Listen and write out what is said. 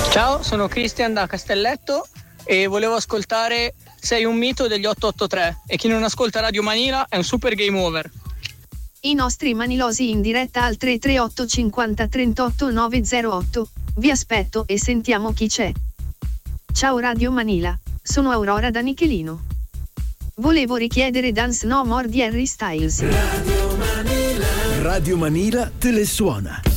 Ciao, sono Christian da Castelletto e volevo ascoltare Sei un mito degli 883 e chi non ascolta Radio Manila è un super game over. I nostri manilosi in diretta al 338 50 38 908. Vi aspetto e sentiamo chi c'è. Ciao Radio Manila, sono Aurora da Nichelino. Volevo richiedere Dance No More di Harry Styles. Radio Manila te le suona.